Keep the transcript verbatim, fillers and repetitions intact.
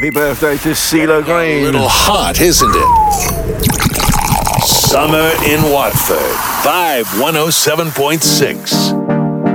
Happy birthday to CeeLo Green. A little hot, isn't it? Summer in Watford. Vibe one oh seven point six.